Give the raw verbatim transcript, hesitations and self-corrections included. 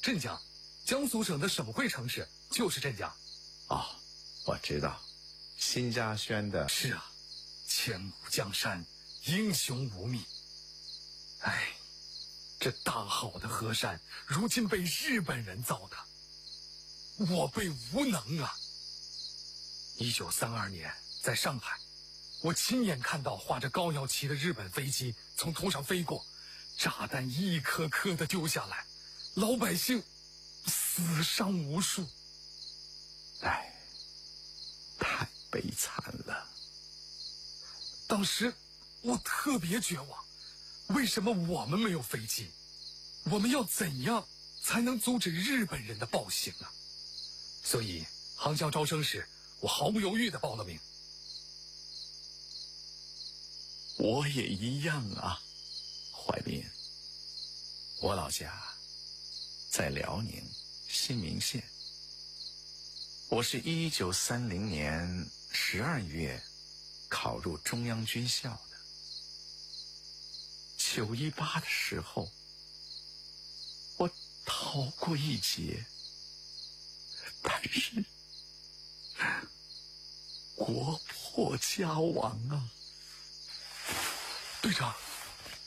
镇江，江苏省的省会城市就是镇江。 哦，我知道，辛嘉轩的。 是啊，千古江山，英雄无觅。哎，这大好的河山，如今被日本人糟蹋，我辈无能啊。一九三二年，在上海，我亲眼看到画着高腰旗的日本飞机从头上飞过，炸弹一颗颗的丢下来，老百姓死伤无数。 哎，太悲惨了。 当时我特别绝望，为什么我们没有飞机？我们要怎样才能阻止日本人的暴行啊？所以航校招生时，我毫不犹豫地报了名。 我也一样啊，怀斌。我老家在辽宁新民县，我是一九三零年十二月考入中央军校的。九一八的时候，我逃过一劫，但是国破家亡啊！ 队长，